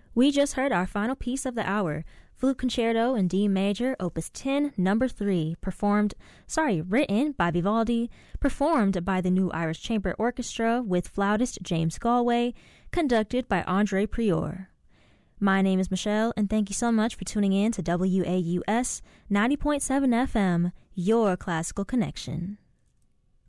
We just heard our final piece of the hour, Flute Concerto in D Major, Opus 10, Number 3, written by Vivaldi, performed by the New Irish Chamber Orchestra with flautist James Galway, conducted by Andre Prieur. My name is Michelle, and thank you so much for tuning in to WAUS 90.7 FM, your classical connection.